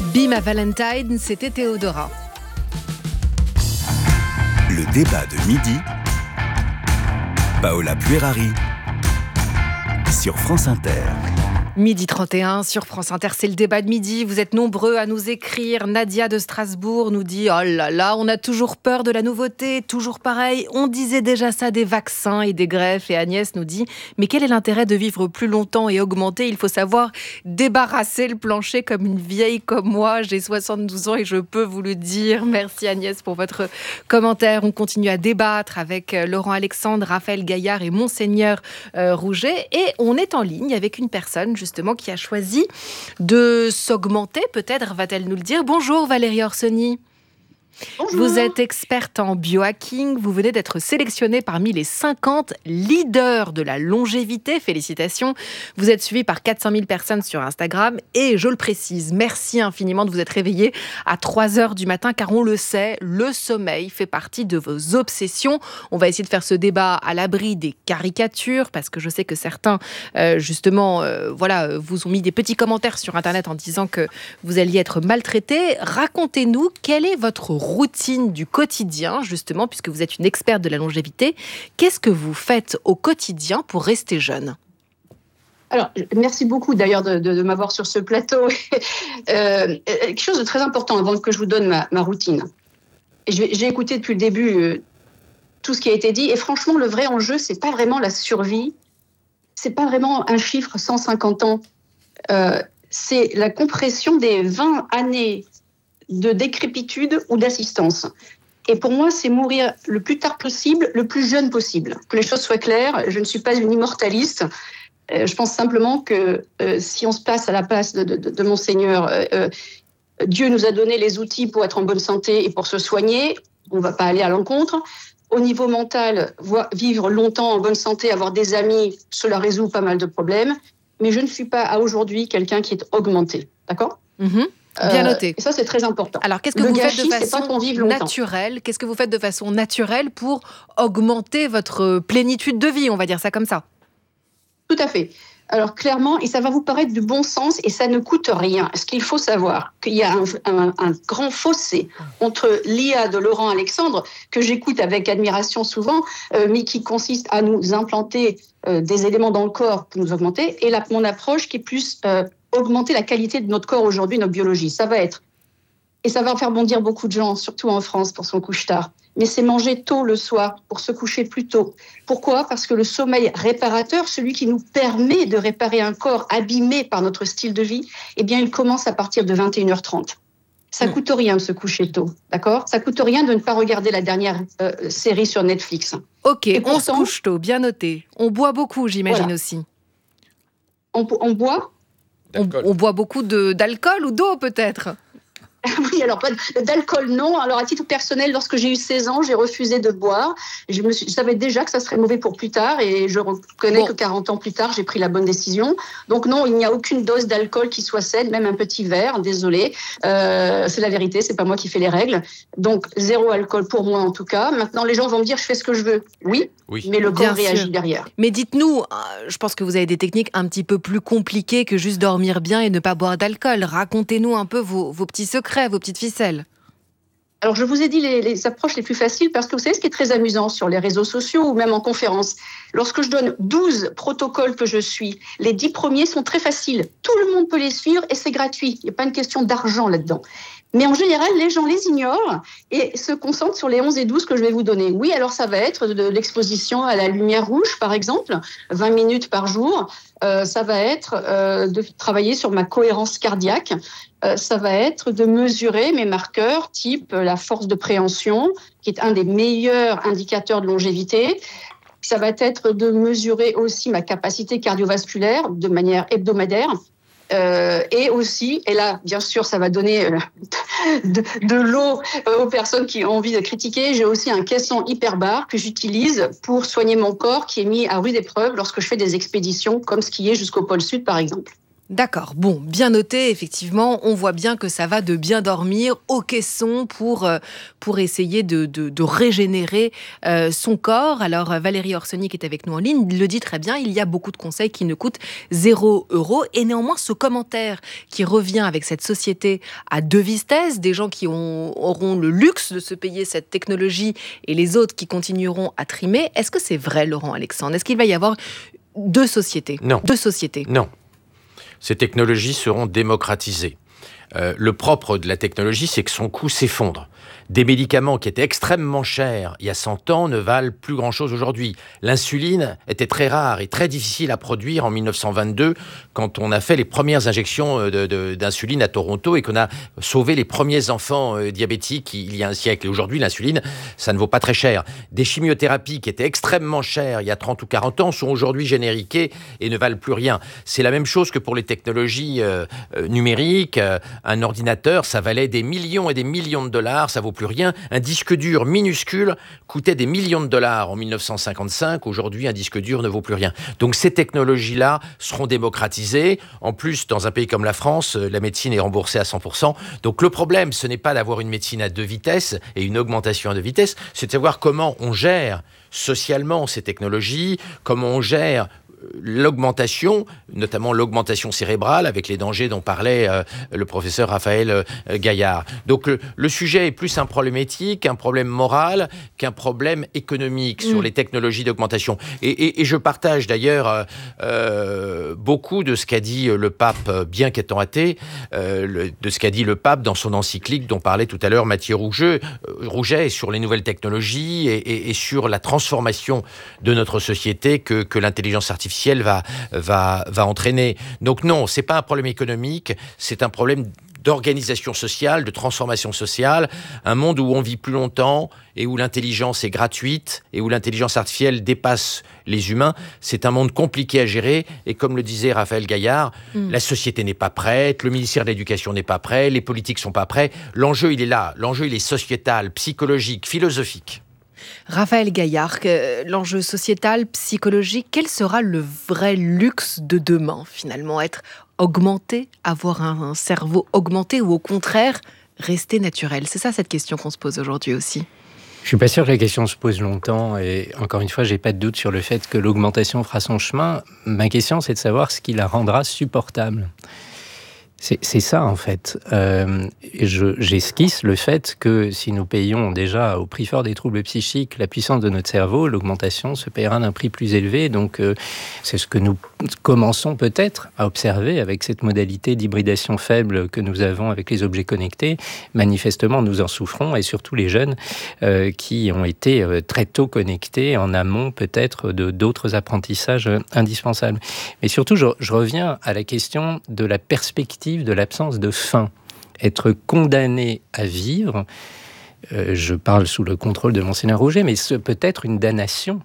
Be My Valentine, c'était Théodora. Le débat de midi, Paola Puerari sur France Inter. Midi 31 sur France Inter, c'est le débat de midi. Vous êtes nombreux à nous écrire. Nadia de Strasbourg nous dit « Oh là là, on a toujours peur de la nouveauté, toujours pareil. On disait déjà ça des vaccins et des greffes. » Et Agnès nous dit « Mais quel est l'intérêt de vivre plus longtemps et augmenter ? Il faut savoir débarrasser le plancher comme une vieille comme moi. J'ai 72 ans et je peux vous le dire. » Merci Agnès pour votre commentaire. On continue à débattre avec Laurent Alexandre, Raphaël Gaillard et Monseigneur Rouget. Et on est en ligne avec une personne justement qui a choisi de s'augmenter, peut-être va-t-elle nous le dire. Bonjour Valérie Orsoni. Bonjour. Vous êtes experte en biohacking, vous venez d'être sélectionnée parmi les 50 leaders de la longévité, félicitations. Vous êtes suivie par 400 000 personnes sur Instagram et je le précise, merci infiniment de vous être réveillée à 3h du matin car on le sait, le sommeil fait partie de vos obsessions. On va essayer de faire ce débat à l'abri des caricatures parce que je sais que certains vous ont mis des petits commentaires sur internet en disant que vous alliez être maltraitée. Racontez-nous quelle est votre routine du quotidien, justement, puisque vous êtes une experte de la longévité. Qu'est-ce que vous faites au quotidien pour rester jeune ? Alors, merci beaucoup d'ailleurs de m'avoir sur ce plateau. Quelque chose de très important avant que je vous donne ma routine. J'ai écouté depuis le début tout ce qui a été dit et franchement, le vrai enjeu, c'est pas vraiment la survie, c'est pas vraiment un chiffre 150 ans, c'est la compression des 20 années de décrépitude ou d'assistance. Et pour moi, c'est mourir le plus tard possible, le plus jeune possible. Que les choses soient claires, je ne suis pas une immortaliste. Je pense simplement que si on se place à la place de Monseigneur, Dieu nous a donné les outils pour être en bonne santé et pour se soigner. On ne va pas aller à l'encontre. Au niveau mental, vivre longtemps en bonne santé, avoir des amis, cela résout pas mal de problèmes. Mais je ne suis pas à aujourd'hui quelqu'un qui est augmenté. D'accord ? Bien noté. Et ça, c'est très important. Alors, qu'est-ce que vous faites de façon naturelle ? Qu'est-ce que vous faites de façon naturelle pour augmenter votre plénitude de vie ? On va dire ça comme ça. Tout à fait. Alors, clairement, et ça va vous paraître du bon sens et ça ne coûte rien. Ce qu'il faut savoir, qu'il y a un grand fossé entre l'IA de Laurent Alexandre, que j'écoute avec admiration souvent, mais qui consiste à nous implanter des éléments dans le corps pour nous augmenter, et mon approche qui est plus augmenter la qualité de notre corps aujourd'hui, notre biologie. Ça va être, et ça va faire bondir beaucoup de gens, surtout en France, pour son couche-tard. Mais c'est manger tôt le soir pour se coucher plus tôt. Pourquoi ? Parce que le sommeil réparateur, celui qui nous permet de réparer un corps abîmé par notre style de vie, eh bien, il commence à partir de 21h30. Ça coûte rien de se coucher tôt, d'accord ? Ça coûte rien de ne pas regarder la dernière série sur Netflix. Ok, pourtant, on se couche tôt, bien noté. On boit beaucoup, j'imagine aussi. On boit ? On boit beaucoup d'alcool ou d'eau peut-être ? Oui, alors d'alcool, non. Alors, à titre personnel, lorsque j'ai eu 16 ans, j'ai refusé de boire. Je savais déjà que ça serait mauvais pour plus tard et je reconnais que 40 ans plus tard, j'ai pris la bonne décision. Donc non, il n'y a aucune dose d'alcool qui soit saine, même un petit verre, désolé. C'est la vérité, c'est pas moi qui fais les règles. Donc, zéro alcool pour moi en tout cas. Maintenant, les gens vont me dire, je fais ce que je veux. Oui. Mais le corps réagit derrière. Mais dites-nous, je pense que vous avez des techniques un petit peu plus compliquées que juste dormir bien et ne pas boire d'alcool. Racontez-nous un peu vos petits secrets, vos petites ficelles. Alors, je vous ai dit les approches les plus faciles parce que vous savez ce qui est très amusant sur les réseaux sociaux ou même en conférence. Lorsque je donne 12 protocoles que je suis, les 10 premiers sont très faciles. Tout le monde peut les suivre et c'est gratuit. Il n'y a pas une question d'argent là-dedans. Mais en général, les gens les ignorent et se concentrent sur les 11 et 12 que je vais vous donner. Oui, alors ça va être de l'exposition à la lumière rouge, par exemple, 20 minutes par jour. Ça va être de travailler sur ma cohérence cardiaque. Ça va être de mesurer mes marqueurs, type la force de préhension, qui est un des meilleurs indicateurs de longévité. Ça va être de mesurer aussi ma capacité cardiovasculaire de manière hebdomadaire. Et aussi, et là, bien sûr, ça va donner de l'eau aux personnes qui ont envie de critiquer. J'ai aussi un caisson hyperbare que j'utilise pour soigner mon corps qui est mis à rude épreuve lorsque je fais des expéditions comme skier jusqu'au pôle Sud, par exemple. D'accord, bon, bien noté, effectivement, on voit bien que ça va de bien dormir au caisson pour essayer de régénérer son corps. Alors Valérie Orsoni qui est avec nous en ligne le dit très bien, il y a beaucoup de conseils qui ne coûtent 0 €. Et néanmoins, ce commentaire qui revient avec cette société à deux vitesses, des gens qui auront le luxe de se payer cette technologie et les autres qui continueront à trimer, est-ce que c'est vrai, Laurent Alexandre? Est-ce qu'il va y avoir deux sociétés? Non. Deux sociétés. Non. Ces technologies seront démocratisées. Le propre de la technologie, c'est que son coût s'effondre. Des médicaments qui étaient extrêmement chers il y a 100 ans ne valent plus grand-chose aujourd'hui. L'insuline était très rare et très difficile à produire en 1922 quand on a fait les premières injections d'insuline à Toronto et qu'on a sauvé les premiers enfants diabétiques il y a un siècle. Et aujourd'hui, l'insuline, ça ne vaut pas très cher. Des chimiothérapies qui étaient extrêmement chères il y a 30 ou 40 ans sont aujourd'hui génériquées et ne valent plus rien. C'est la même chose que pour les technologies numériques. Un ordinateur, ça valait des millions et des millions de dollars, ça vaut plus rien. Un disque dur minuscule coûtait des millions de dollars en 1955. Aujourd'hui, un disque dur ne vaut plus rien. Donc ces technologies-là seront démocratisées. En plus, dans un pays comme la France, la médecine est remboursée à 100%. Donc le problème, ce n'est pas d'avoir une médecine à deux vitesses et une augmentation à deux vitesses, c'est de savoir comment on gère socialement ces technologies, comment on gère l'augmentation, notamment l'augmentation cérébrale, avec les dangers dont parlait le professeur Raphaël Gaillard. Donc le sujet est plus un problème éthique, un problème moral, qu'un problème économique sur les technologies d'augmentation. Et je partage d'ailleurs beaucoup de ce qu'a dit le pape, bien qu'étant athée, de ce qu'a dit le pape dans son encyclique dont parlait tout à l'heure Mathieu Rouget sur les nouvelles technologies et sur la transformation de notre société que l'intelligence artificielle va entraîner. Donc non, c'est pas un problème économique, c'est un problème d'organisation sociale, de transformation sociale, un monde où on vit plus longtemps et où l'intelligence est gratuite et où l'intelligence artificielle dépasse les humains. C'est un monde compliqué à gérer et comme le disait Raphaël Gaillard, la société n'est pas prête, le ministère de l'Éducation n'est pas prêt, les politiques sont pas prêts. L'enjeu, il est là. L'enjeu, il est sociétal, psychologique, philosophique. Raphaël Gaillard, l'enjeu sociétal, psychologique, quel sera le vrai luxe de demain, finalement? Être augmenté, avoir un cerveau augmenté ou au contraire, rester naturel? C'est ça cette question qu'on se pose aujourd'hui aussi. Je suis pas sûr que la question se pose longtemps et encore une fois, j'ai pas de doute sur le fait que l'augmentation fera son chemin. Ma question, c'est de savoir ce qui la rendra supportable. C'est ça, en fait. J'esquisse le fait que si nous payons déjà au prix fort des troubles psychiques la puissance de notre cerveau, l'augmentation se paiera d'un prix plus élevé. Donc, c'est ce que nous commençons peut-être à observer avec cette modalité d'hybridation faible que nous avons avec les objets connectés. Manifestement, nous en souffrons, et surtout les jeunes qui ont été très tôt connectés en amont peut-être d'autres apprentissages indispensables. Mais surtout, je reviens à la question de la perspective de l'absence de fin. Être condamné à vivre, je parle sous le contrôle de Monseigneur Rouget, mais ce peut être une damnation.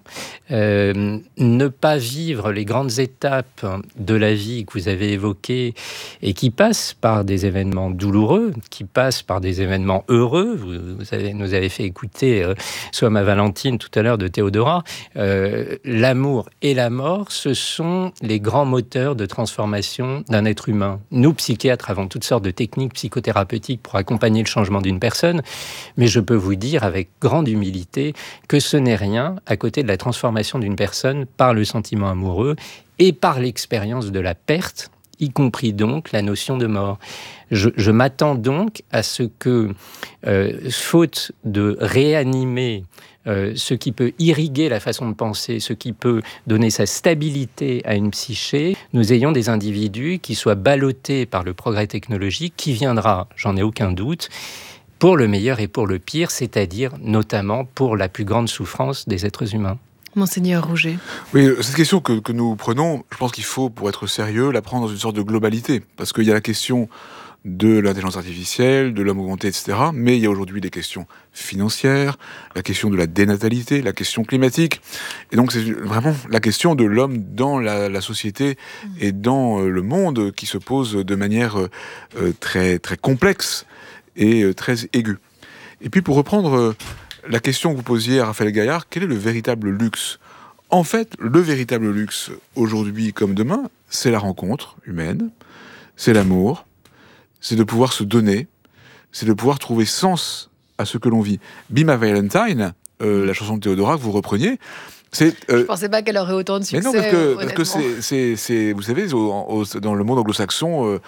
Ne pas vivre les grandes étapes de la vie que vous avez évoquées et qui passent par des événements douloureux, qui passent par des événements heureux. Vous nous avez fait écouter Somme à Valentine tout à l'heure de Théodora. L'amour et la mort, ce sont les grands moteurs de transformation d'un être humain. Nous, psychiatres, avons toutes sortes de techniques psychothérapeutiques pour accompagner le changement d'une personne, mais je peux vous dire avec grande humilité que ce n'est rien à côté de la transformation d'une personne par le sentiment amoureux et par l'expérience de la perte, y compris donc la notion de mort. Je m'attends donc à ce que, faute de réanimer ce qui peut irriguer la façon de penser, ce qui peut donner sa stabilité à une psyché, nous ayons des individus qui soient ballottés par le progrès technologique qui viendra, j'en ai aucun doute, pour le meilleur et pour le pire, c'est-à-dire notamment pour la plus grande souffrance des êtres humains. Monseigneur Rouget. Oui, cette question que nous prenons, je pense qu'il faut, pour être sérieux, la prendre dans une sorte de globalité. Parce qu'il y a la question de l'intelligence artificielle, de l'homme augmenté, etc. Mais il y a aujourd'hui des questions financières, la question de la dénatalité, la question climatique. Et donc c'est vraiment la question de l'homme dans la société et dans le monde qui se pose de manière très, très complexe et très aiguë. Et puis pour reprendre la question que vous posiez à Raphaël Gaillard, quel est le véritable luxe ? En fait, le véritable luxe, aujourd'hui comme demain, c'est la rencontre humaine, c'est l'amour, c'est de pouvoir se donner, c'est de pouvoir trouver sens à ce que l'on vit. Be My Valentine, la chanson de Théodora que vous repreniez, c'est... Je pensais pas qu'elle aurait autant de succès. Mais non, parce que c'est vous savez, dans le monde anglo-saxon,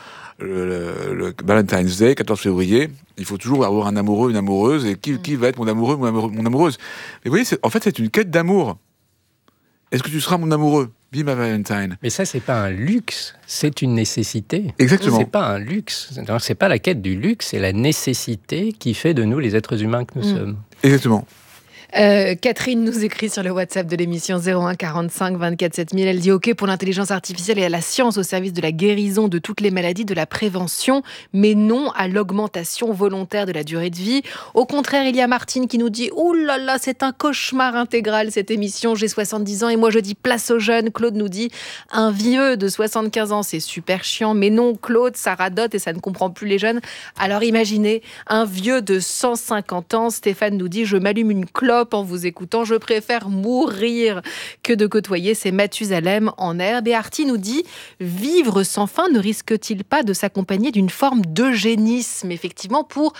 le Valentine's Day, 14 février, il faut toujours avoir un amoureux, une amoureuse, et qui va être mon amoureux, mon amoureuse. Mais vous voyez, en fait, c'est une quête d'amour. Est-ce que tu seras mon amoureux? Be my Valentine. Mais ça, c'est pas un luxe, c'est une nécessité. Exactement. C'est pas un luxe. C'est pas la quête du luxe, c'est la nécessité qui fait de nous les êtres humains que nous sommes. Exactement. Catherine nous écrit sur le WhatsApp de l'émission 01 45 24 7000. Elle dit OK pour l'intelligence artificielle et à la science au service de la guérison de toutes les maladies, de la prévention, mais non à l'augmentation volontaire de la durée de vie. Au contraire, il y a Martine qui nous dit ouh là là, c'est un cauchemar intégral cette émission. J'ai 70 ans et moi je dis place aux jeunes. Claude nous dit un vieux de 75 ans, c'est super chiant, mais non Claude, ça radote et ça ne comprend plus les jeunes. Alors imaginez un vieux de 150 ans. Stéphane nous dit je m'allume une clope en vous écoutant, je préfère mourir que de côtoyer ces Mathusalem en herbe. Et Arti nous dit vivre sans fin ne risque-t-il pas de s'accompagner d'une forme d'eugénisme, effectivement, pour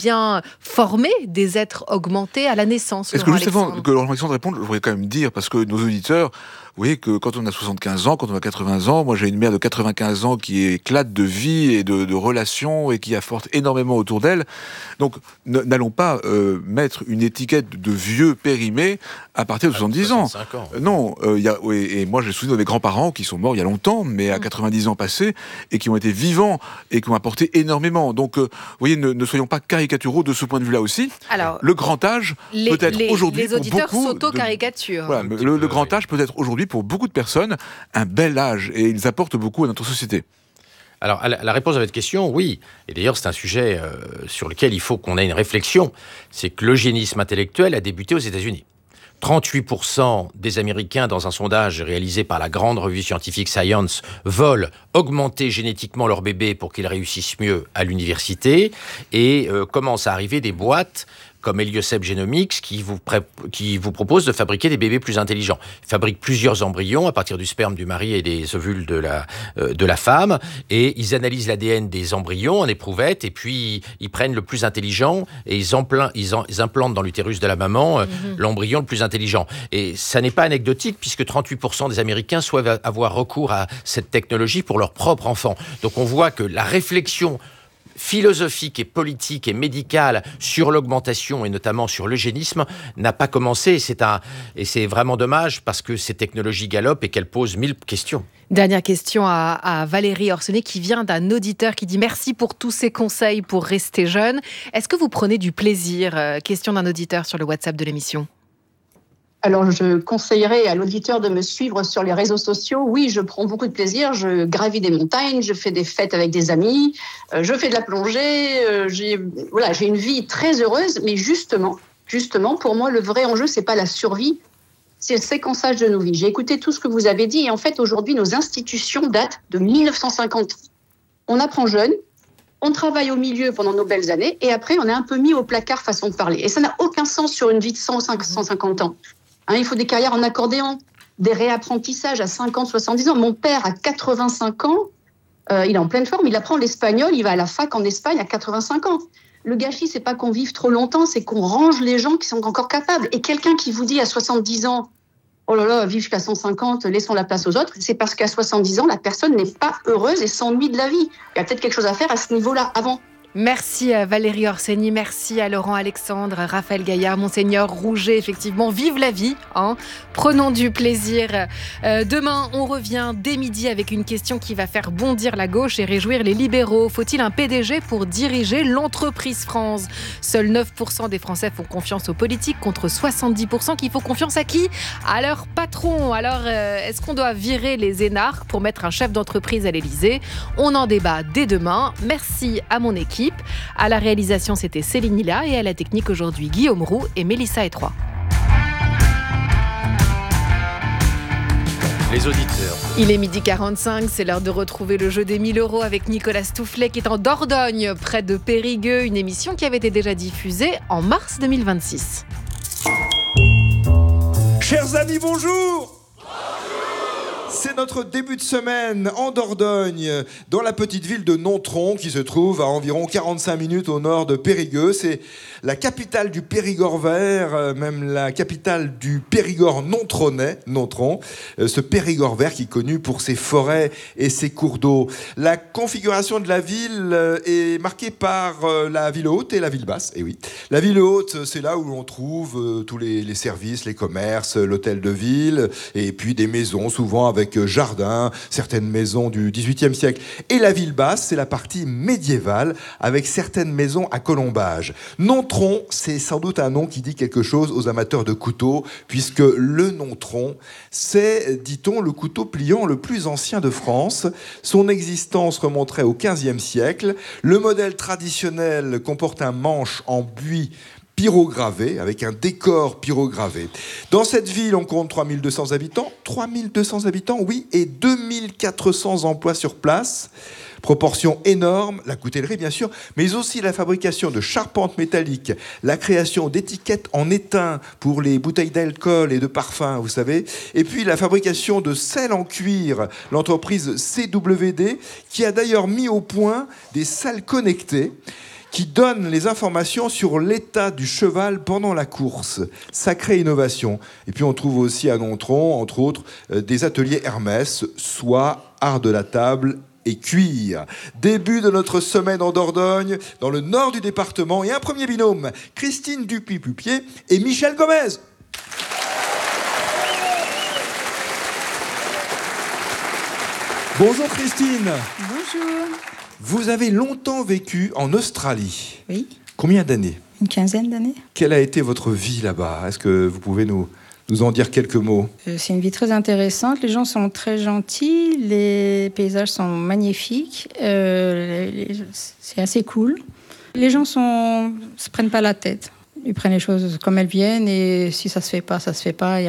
former des êtres augmentés à la naissance? Est-ce que juste avant que Laurent Alexandre réponde, je voudrais quand même dire, parce que nos auditeurs, vous voyez que quand on a 75 ans, quand on a 80 ans, moi j'ai une mère de 95 ans qui éclate de vie et de relations et qui apporte énormément autour d'elle. Donc n'allons pas mettre une étiquette de vieux périmé à partir de 70 ans. Non, et moi j'ai le souvenir de mes grands-parents qui sont morts il y a longtemps, mais à 90 ans passés, et qui ont été vivants et qui ont apporté énormément. Donc vous voyez, ne soyons pas caricaturaux de ce point de vue-là aussi. Alors, le grand âge peut être aujourd'hui pour beaucoup... Les auditeurs s'auto-caricaturent. Voilà, le grand âge peut être aujourd'hui pour beaucoup de personnes un bel âge, et ils apportent beaucoup à notre société. Alors, la réponse à votre question, oui. Et d'ailleurs, c'est un sujet sur lequel il faut qu'on ait une réflexion. C'est que l'eugénisme intellectuel a débuté aux États-Unis. 38% des Américains, dans un sondage réalisé par la grande revue scientifique Science, veulent augmenter génétiquement leur bébé pour qu'ils réussissent mieux à l'université. Et commencent à arriver des boîtes comme Heliosep Genomics, qui vous propose de fabriquer des bébés plus intelligents. Ils fabriquent plusieurs embryons à partir du sperme du mari et des ovules de la femme, et ils analysent l'ADN des embryons en éprouvette, et puis ils prennent le plus intelligent, et ils implantent dans l'utérus de la maman l'embryon le plus intelligent. Et ça n'est pas anecdotique, puisque 38% des Américains souhaitent avoir recours à cette technologie pour leur propre enfant. Donc on voit que la réflexion philosophique et politique et médicale sur l'augmentation et notamment sur l'eugénisme n'a pas commencé. Et c'est vraiment dommage parce que ces technologies galopent et qu'elles posent 1000 questions. Dernière question à Valérie Orsonnet qui vient d'un auditeur qui dit merci pour tous ces conseils pour rester jeune. Est-ce que vous prenez du plaisir? Question d'un auditeur sur le WhatsApp de l'émission. Alors, je conseillerais à l'auditeur de me suivre sur les réseaux sociaux. Oui, je prends beaucoup de plaisir. Je gravis des montagnes, je fais des fêtes avec des amis, je fais de la plongée. J'ai une vie très heureuse. Mais justement, pour moi, le vrai enjeu, c'est pas la survie, c'est le séquençage de nos vies. J'ai écouté tout ce que vous avez dit. Et en fait, aujourd'hui, nos institutions datent de 1950. On apprend jeune, on travaille au milieu pendant nos belles années, et après, on est un peu mis au placard façon de parler. Et ça n'a aucun sens sur une vie de 150 ans. Il faut des carrières en accordéon, des réapprentissages à 50, 70 ans. Mon père, à 85 ans, il est en pleine forme, il apprend l'espagnol, il va à la fac en Espagne à 85 ans. Le gâchis, c'est pas qu'on vive trop longtemps, c'est qu'on range les gens qui sont encore capables. Et quelqu'un qui vous dit à 70 ans, oh là là, vive jusqu'à 150, laissons la place aux autres, c'est parce qu'à 70 ans, la personne n'est pas heureuse et s'ennuie de la vie. Il y a peut-être quelque chose à faire à ce niveau-là avant. Merci à Valérie Orseni, merci à Laurent Alexandre, Raphaël Gaillard, Monseigneur Rouget. Effectivement, vive la vie, prenons du plaisir. Demain, on revient dès midi avec une question qui va faire bondir la gauche et réjouir les libéraux. Faut-il un PDG pour diriger l'entreprise France? Seuls 9% des Français font confiance aux politiques contre 70% qui font confiance à qui? À leur patron. Alors, est-ce qu'on doit virer les énarques pour mettre un chef d'entreprise à l'Élysée? On en débat dès demain. Merci à mon équipe. À la réalisation, c'était Céline Hilla et à la technique aujourd'hui, Guillaume Roux et Mélissa Etroy. Les auditeurs. Il est 12h45, c'est l'heure de retrouver le jeu des 1000 € avec Nicolas Stoufflet qui est en Dordogne, près de Périgueux, une émission qui avait été déjà diffusée en mars C'est notre début de semaine en Dordogne, dans la petite ville de Nontron, qui se trouve à environ 45 minutes au nord de Périgueux. C'est la capitale du Périgord vert, même la capitale du Périgord nontronais, Nontron. Ce Périgord vert qui est connu pour ses forêts et ses cours d'eau. La configuration de la ville est marquée par la ville haute et la ville basse. Et oui, la ville haute, c'est là où l'on trouve tous les services, les commerces, l'hôtel de ville, et puis des maisons, souvent avec jardin, certaines maisons du XVIIIe siècle. Et la ville basse, c'est la partie médiévale, avec certaines maisons à colombage. Nontron, c'est sans doute un nom qui dit quelque chose aux amateurs de couteaux, puisque le nontron, c'est, dit-on, le couteau pliant le plus ancien de France. Son existence remonterait au XVe siècle. Le modèle traditionnel comporte un manche en buis pyrogravé, avec un décor pyrogravé. Dans cette ville, on compte 3200 habitants. 3200 habitants, oui, et 2400 emplois sur place. Proportion énorme, la coutellerie bien sûr, mais aussi la fabrication de charpentes métalliques, la création d'étiquettes en étain pour les bouteilles d'alcool et de parfum, vous savez, et puis la fabrication de selles en cuir, l'entreprise CWD, qui a d'ailleurs mis au point des selles connectées qui donne les informations sur l'état du cheval pendant la course. Sacrée innovation. Et puis on trouve aussi à Nontron, entre autres, des ateliers Hermès, soie, art de la table et cuir. Début de notre semaine en Dordogne, dans le nord du département, et un premier binôme, Christine Dupuy-Pupier et Michel Gomez. Bonjour Christine. Bonjour. Vous avez longtemps vécu en Australie. Oui. Combien d'années? Une quinzaine d'années. Quelle a été votre vie là-bas? Est-ce que vous pouvez nous en dire quelques mots? C'est une vie très intéressante. Les gens sont très gentils. Les paysages sont magnifiques. C'est assez cool. Les gens se prennent pas la tête. Ils prennent les choses comme elles viennent. Et si ça se fait pas, ça se fait pas.